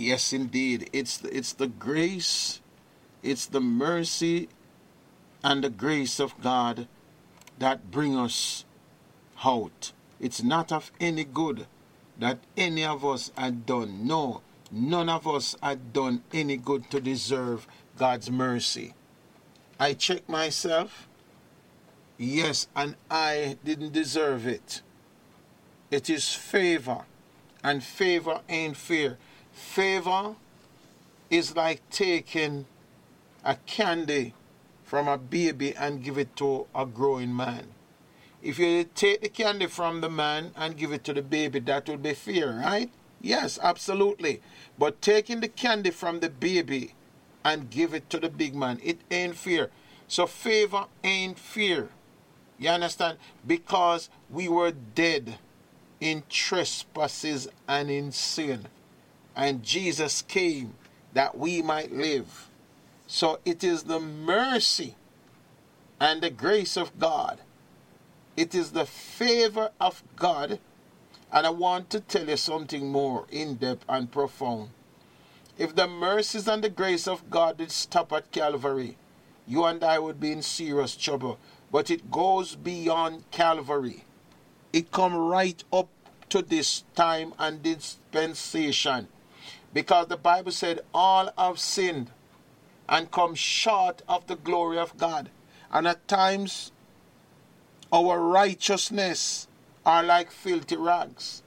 Yes, indeed. It's the grace, it's the mercy and the grace of God that bring us out. It's not of any good that any of us had done. No, none of us had done any good to deserve God's mercy. I check myself. Yes, and I didn't deserve it. It is favor, and favor ain't fair. Favor is like taking a candy from a baby and give it to a growing man. If you take the candy from the man and give it to the baby, that would be fair, right? Yes, absolutely. But taking the candy from the baby and give it to the big man, it ain't fair. So favor ain't fair. You understand? Because we were dead in trespasses and in sin. And Jesus came that we might live. So it is the mercy and the grace of God. It is the favor of God. And I want to tell you something more in-depth and profound. If the mercies and the grace of God did stop at Calvary, you and I would be in serious trouble. But it goes beyond Calvary. It comes right up to this time and dispensation. Because the Bible said all have sinned and come short of the glory of God. And at times, our righteousness are like filthy rags.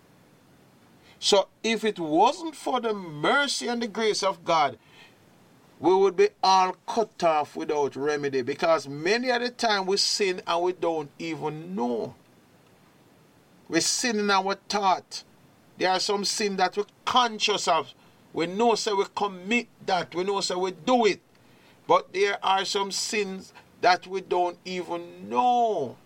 So if it wasn't for the mercy and the grace of God, we would be all cut off without remedy. Because many of the time we sin and we don't even know. We sin in our thought. There are some sin that we're conscious of. We know so we commit that. We know so we do it. But there are some sins that we don't even know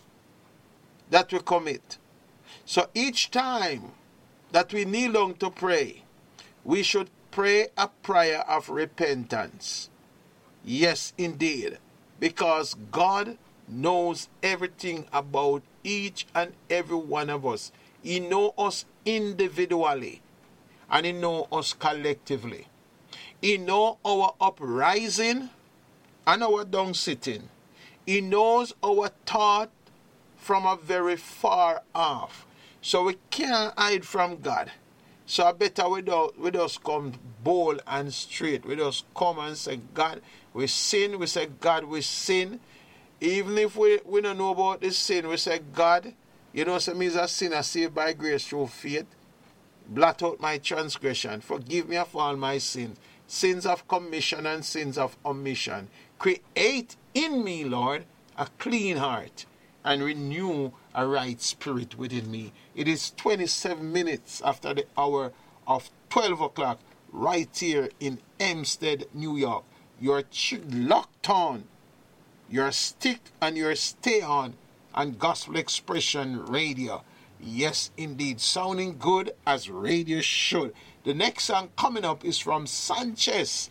that we commit. So each time that we kneel down to pray, we should pray a prayer of repentance. Yes, indeed. Because God knows everything about each and every one of us. He knows us individually. And He knows us collectively. He knows our uprising and our down sitting. He knows our thought from a very far off. So we can't hide from God. So I better we just come bold and straight. We just come and say, God, we sin. We say, God, we sin. Even if we don't know about this sin, we say, God, you know, so me as a sinner saved by grace through faith. Blot out my transgression. Forgive me of all my sins. Sins of commission and sins of omission. Create in me, Lord, a clean heart and renew a right spirit within me. It is 27 minutes after the hour of 12 o'clock right here in Hempstead, New York. You're locked on. Your stick and your stay on Gospel Expression Radio. Yes, indeed. Sounding good as radio should. The next song coming up is from Sanchez.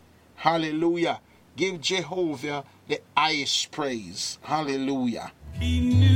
Hallelujah. Give Jehovah the highest praise. Hallelujah.